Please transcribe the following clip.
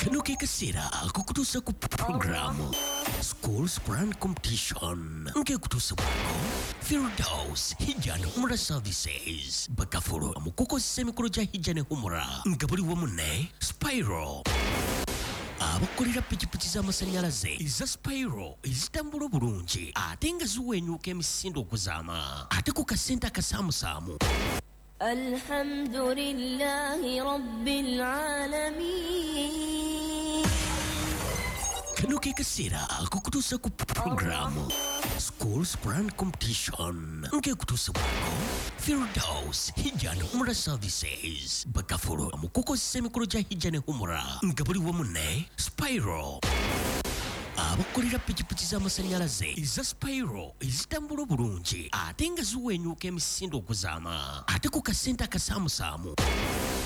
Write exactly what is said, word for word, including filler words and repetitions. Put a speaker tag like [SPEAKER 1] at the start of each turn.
[SPEAKER 1] Kano ke kasera kukutusa ku programu Schools Brand Competition nke kutusa kwako Firdaus Hijane Humura Services bakafuro mukuko semikolo ja Hijane Humura nga buli wamune Spyro abakolera pikipiki z'amasanyalaze iza Spyro izitambula bulungi ate nga ziwenyuka emisindo okuzaama ate ku kasente akasaamusaamu.
[SPEAKER 2] Alhamdulillahi Rabbil Alamin.
[SPEAKER 1] Kano ke kasera kukutusa ku programu Schools Brand Competition nke kutusa kwako Firdaus Hijane Humura Services bakafuro mukuko semikolo ja Hijane Humura nga buli wamune Spyro abakolera pikipiki z'amasanyalaze iza Spyro izitambula bulungi ate nga ziwenyuka emisindo okuzaama ate ku kasente akasaamusaamu.